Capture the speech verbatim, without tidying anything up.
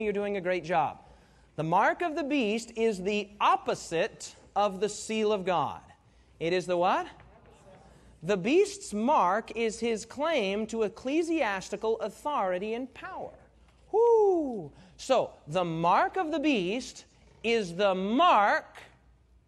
You're doing a great job. The mark of the beast is the opposite of the seal of God. It is the what? The beast's mark is his claim to ecclesiastical authority and power. Whoo! So, the mark of the beast is the mark